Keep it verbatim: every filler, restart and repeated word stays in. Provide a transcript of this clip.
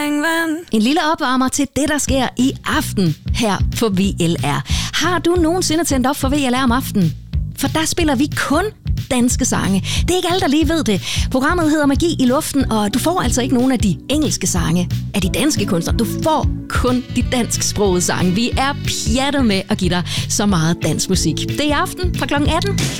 En lille opvarmer til det, der sker i aften her på V L R. Har du nogensinde tændt op for V L R om aftenen? For der spiller vi kun danske sange. Det er ikke alle, der lige ved det. Programmet hedder Magi i luften, og du får altså ikke nogen af de engelske sange af de danske kunstnere. Du får kun de dansksprogede sange. Vi er pjattet med at give dig så meget dansk musik. Det er i aften fra klokken atten.